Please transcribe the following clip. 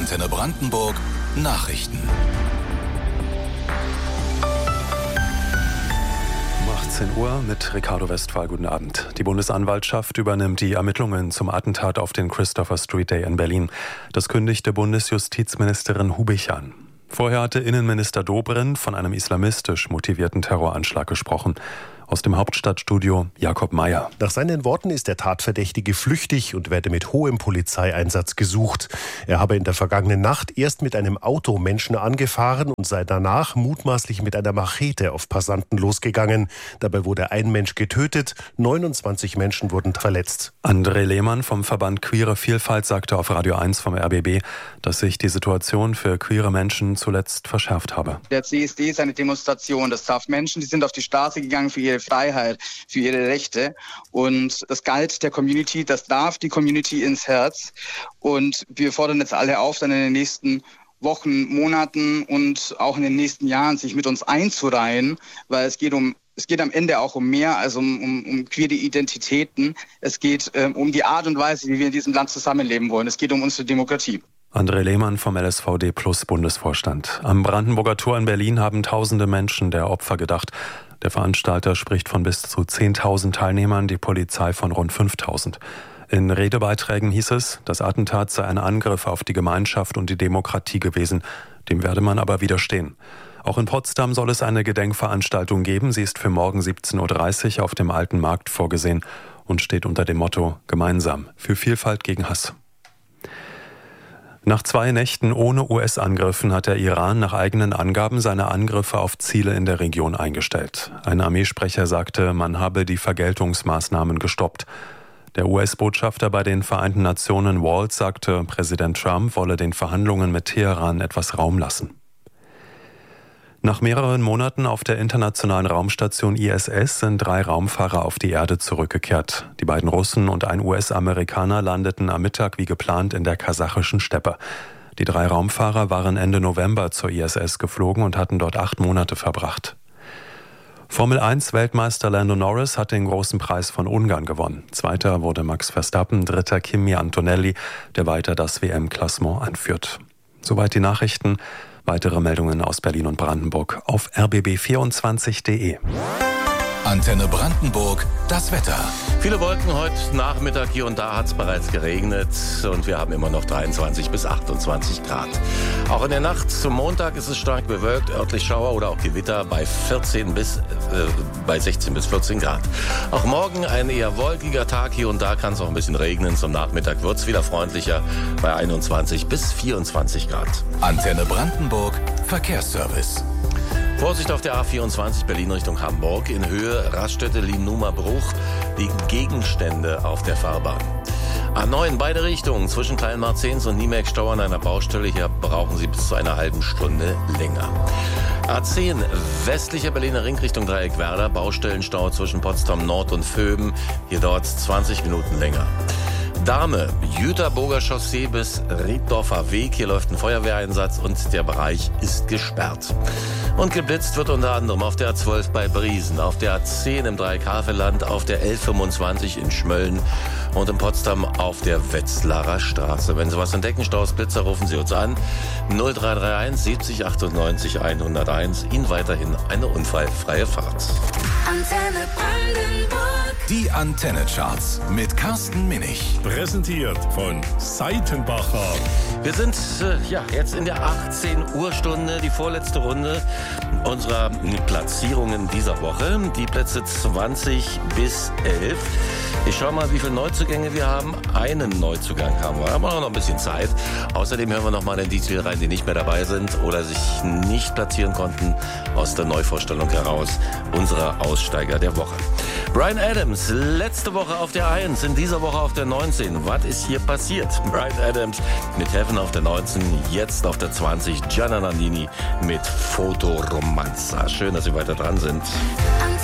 Antenne Brandenburg Nachrichten. Um 18 Uhr mit Ricardo Westphal. Guten Abend. Die Bundesanwaltschaft übernimmt die Ermittlungen zum Attentat auf den Christopher Street Day in Berlin. Das kündigte Bundesjustizministerin Hubich an. Vorher hatte Innenminister Dobrindt von einem islamistisch motivierten Terroranschlag gesprochen. Aus dem Hauptstadtstudio Jakob Mayer. Nach seinen Worten ist der Tatverdächtige flüchtig und werde mit hohem Polizeieinsatz gesucht. Er habe in der vergangenen Nacht erst mit einem Auto Menschen angefahren und sei danach mutmaßlich mit einer Machete auf Passanten losgegangen. Dabei wurde ein Mensch getötet, 29 Menschen wurden verletzt. André Lehmann vom Verband Queere Vielfalt sagte auf Radio 1 vom RBB, dass sich die Situation für queere Menschen zuletzt verschärft habe. Der CSD ist eine Demonstration. Das traf Menschen, die sind auf die Straße gegangen für ihre Freiheit, für ihre Rechte. Und das galt der Community, das darf die Community ins Herz. Und wir fordern jetzt alle auf, dann in den nächsten Wochen, Monaten und auch in den nächsten Jahren sich mit uns einzureihen, weil es geht am Ende auch um mehr als um queere Identitäten. Es geht um die Art und Weise, wie wir in diesem Land zusammenleben wollen. Es geht um unsere Demokratie. André Lehmann vom LSVD Plus Bundesvorstand. Am Brandenburger Tor in Berlin haben tausende Menschen der Opfer gedacht. Der Veranstalter spricht von bis zu 10.000 Teilnehmern, die Polizei von rund 5.000. In Redebeiträgen hieß es, das Attentat sei ein Angriff auf die Gemeinschaft und die Demokratie gewesen. Dem werde man aber widerstehen. Auch in Potsdam soll es eine Gedenkveranstaltung geben. Sie ist für morgen 17.30 Uhr auf dem Alten Markt vorgesehen und steht unter dem Motto Gemeinsam für Vielfalt gegen Hass. Nach 2 Nächten ohne US-Angriffen hat der Iran nach eigenen Angaben seine Angriffe auf Ziele in der Region eingestellt. Ein Armeesprecher sagte, man habe die Vergeltungsmaßnahmen gestoppt. Der US-Botschafter bei den Vereinten Nationen Waltz sagte, Präsident Trump wolle den Verhandlungen mit Teheran etwas Raum lassen. Nach mehreren Monaten auf der internationalen Raumstation ISS sind 3 Raumfahrer auf die Erde zurückgekehrt. Die beiden Russen und ein US-Amerikaner landeten am Mittag wie geplant in der kasachischen Steppe. Die 3 Raumfahrer waren Ende November zur ISS geflogen und hatten dort 8 Monate verbracht. Formel-1-Weltmeister Lando Norris hat den großen Preis von Ungarn gewonnen. Zweiter wurde Max Verstappen, dritter Kimi Antonelli, der weiter das WM-Klassement anführt. Soweit die Nachrichten. Weitere Meldungen aus Berlin und Brandenburg auf rbb24.de. Antenne Brandenburg, das Wetter. Viele Wolken heute Nachmittag, hier und da hat es bereits geregnet und wir haben immer noch 23 bis 28 Grad. Auch in der Nacht zum Montag ist es stark bewölkt, örtlich Schauer oder auch Gewitter bei 16 bis 14 Grad. Auch morgen ein eher wolkiger Tag, hier und da kann es auch ein bisschen regnen. Zum Nachmittag wird es wieder freundlicher bei 21 bis 24 Grad. Antenne Brandenburg, Verkehrsservice. Vorsicht auf der A24 Berlin Richtung Hamburg. In Höhe Raststätte Limnumer-Bruch liegen Gegenstände auf der Fahrbahn. A9 beide Richtungen zwischen Kleinmarzens und Niemeck-Stau an einer Baustelle. Hier brauchen Sie bis zu einer halben Stunde länger. A10 westlicher Berliner Ring Richtung Dreieckwerder. Baustellenstau zwischen Potsdam Nord und Vöben. Hier dauert es 20 Minuten länger. Dahme, Jüterburger Chaussee bis Rieddorfer Weg. Hier läuft ein Feuerwehreinsatz und der Bereich ist gesperrt. Und geblitzt wird unter anderem auf der A12 bei Briesen, auf der A10 im Dreieck-Havelland, auf der L25 in Schmölln und in Potsdam auf der Wetzlarer Straße. Wenn Sie was entdecken, Staus, Blitzer, rufen Sie uns an. 0331 70 98 101. Ihnen weiterhin eine unfallfreie Fahrt. Antenne Brandenburg. Die Antenne-Charts mit Carsten Minich. Präsentiert von Seitenbacher. Wir sind jetzt in der 18 Uhr Stunde, die vorletzte Runde unserer Platzierungen dieser Woche. Die Plätze 20 bis 11. Ich schaue mal, wie viele Neuzugänge wir haben. Einen Neuzugang haben wir, aber noch ein bisschen Zeit. Außerdem hören wir noch mal in die Titel rein, die nicht mehr dabei sind oder sich nicht platzieren konnten aus der Neuvorstellung heraus unserer Aussteiger der Woche. Bryan Adams, letzte Woche auf der 1, in dieser Woche auf der 19. Was ist hier passiert? Bryan Adams mit Heaven auf der 19, jetzt auf der 20. Gianna Nannini mit Fotoromanza. Schön, dass Sie weiter dran sind.